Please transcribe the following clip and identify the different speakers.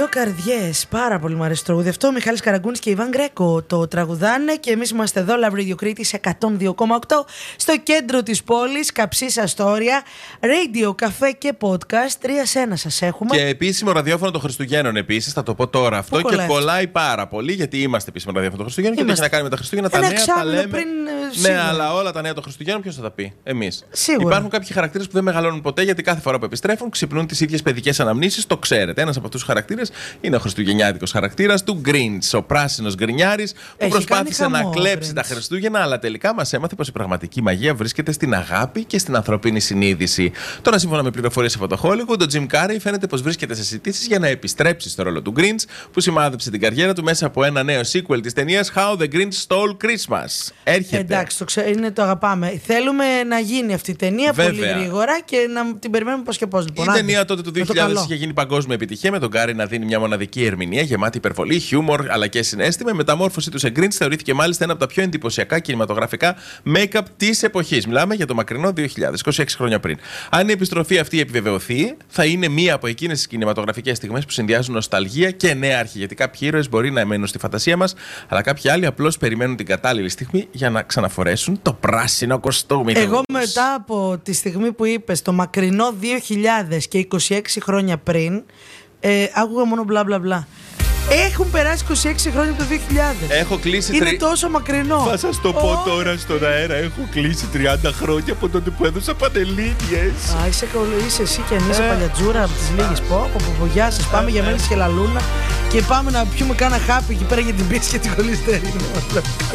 Speaker 1: Δύο καρδιές. Πάρα πολύ μου αρέσει το τραγούδι αυτό. Ο Μιχάλης Καραγκούνης και η Ιβάν Γκρέκο το τραγουδάνε και εμείς είμαστε εδώ, Love Radio Κρήτης 102,8, στο κέντρο της πόλης, Καψής Αστόρια. Radio, καφέ και podcast. 3 σε 1 σας έχουμε.
Speaker 2: Και επίσημο ραδιόφωνο των Χριστουγέννων επίσης, θα το πω τώρα αυτό. Και κολλάει πάρα πολύ γιατί είμαστε επίσημο ραδιόφωνο των Χριστουγέννων. Και τι έχει να κάνει με τα Χριστούγεννα, τα νέα τα λέμε.
Speaker 1: Πριν,
Speaker 2: ναι, αλλά όλα τα νέα των Χριστουγέννων ποιος θα τα πει? Εμείς.
Speaker 1: Σίγουρα.
Speaker 2: Υπάρχουν κάποιοι χαρακτήρες που δεν μεγαλώνουν ποτέ γιατί κάθε φορά που επιστρέφουν ξυπνούν τις ίδιες παιδικές αναμνήσεις. Το ξέρετε. Ένας από αυτούς τους χαρακτήρες είναι ο χριστουγεννιάτικος χαρακτήρας του Grinch, ο πράσινος γκρινιάρης που προσπάθησε να κλέψει τα Χριστούγεννα, αλλά τελικά μας έμαθε πως η πραγματική μαγεία βρίσκεται στην αγάπη και στην ανθρωπίνη συνείδηση. Τώρα, σύμφωνα με πληροφορίες από το Hollywood, ο Jim Carrey φαίνεται πως βρίσκεται σε συζητήσεις για να επιστρέψει στο ρόλο του Grinch, που σημάδεψε την καριέρα του μέσα από ένα νέο sequel της ταινίας How the Grinch Stole Christmas. Έρχεται.
Speaker 1: Εντάξει, το αγαπάμε. Θέλουμε να γίνει αυτή η ταινία πολύ γρήγορα και να την περιμένουμε πώς και πώς. Λοιπόν,
Speaker 2: η ταινία τότε του 2000 είχε γίνει παγκόσμια επιτυχία, με τον Carrey να δίνει μια μοναδική ερμηνεία γεμάτη υπερβολή, χιούμορ αλλά και συναίσθημα. Η μεταμόρφωση του σε Grinch θεωρήθηκε μάλιστα ένα από τα πιο εντυπωσιακά κινηματογραφικά make-up της εποχής. Μιλάμε για το μακρινό 2000, 26 χρόνια πριν. Αν η επιστροφή αυτή επιβεβαιωθεί, θα είναι μία από εκείνες τις κινηματογραφικές στιγμές που συνδυάζουν νοσταλγία και νέα αρχή. Γιατί κάποιοι ήρωες μπορεί να μένουν στη φαντασία μας, αλλά κάποιοι άλλοι απλώς περιμένουν την κατάλληλη στιγμή για να ξαναφορέσουν το πράσινο κοστούμι.
Speaker 1: Εγώ μετά από τη στιγμή που είπες το μακρινό 2000 και 26 χρόνια πριν, άκουγα μόνο μπλα μπλα μπλα. Έχουν περάσει 26 χρόνια από το 2000.
Speaker 2: Έχω κλείσει.
Speaker 1: Είναι τόσο μακρινό.
Speaker 2: Θα σας το πω τώρα στον αέρα. Έχω κλείσει 30 χρόνια από τότε που έδωσα πανελλήνιες.
Speaker 1: Είσαι εσύ και αν είσαι παλιατζούρα από τις λίγες. Γεια σας. Πάμε για μέλη και λαλούνα και πάμε να πιούμε κάνα χάπι εκεί πέρα για την πίεση και την κολληστερή.